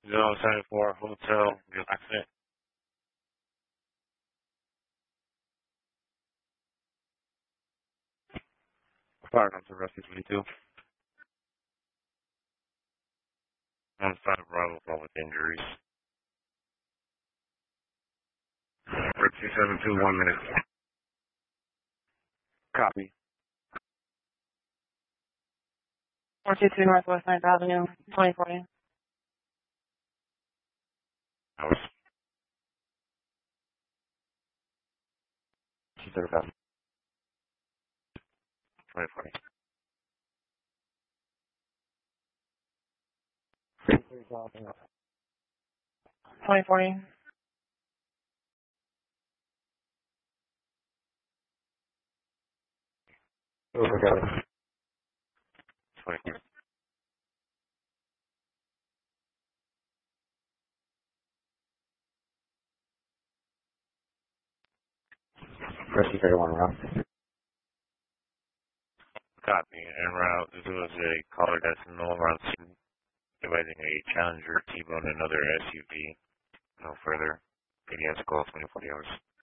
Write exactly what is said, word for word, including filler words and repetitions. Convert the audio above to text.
zero seven four Hotel, real accident. Fire comes to rescue twenty-two. On side of Bravo, fall with injuries. two seven two, one minute. Copy. four two two Northwest ninth Avenue, twenty forty. Hours. Two thirty-five. twenty forty. twenty forty. Overgo. twenty forty. Rescue thirty-one route. Copy. En route, this was a caller that's no around scene, advising a Challenger T-bone another S U V. No further. P D S call twenty forty hours.